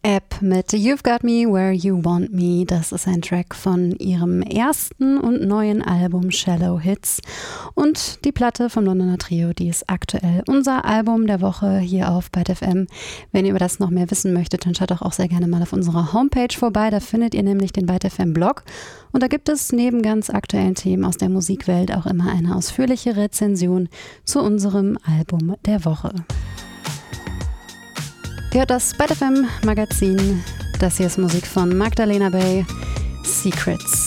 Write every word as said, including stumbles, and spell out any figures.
App mit You've Got Me Where You Want Me. Das ist ein Track von ihrem ersten und neuen Album Shallow Hits. Und die Platte vom Londoner Trio, die ist aktuell unser Album der Woche hier auf Byte F M. Wenn ihr über das noch mehr wissen möchtet, dann schaut doch auch sehr gerne mal auf unserer Homepage vorbei. Da findet ihr nämlich den Byte F M Blog. Und da gibt es neben ganz aktuellen Themen aus der Musikwelt auch immer eine ausführliche Rezension zu unserem Album der Woche. Ihr hört das Byte F M Magazin. Das hier ist Musik von Magdalena Bay, Secrets.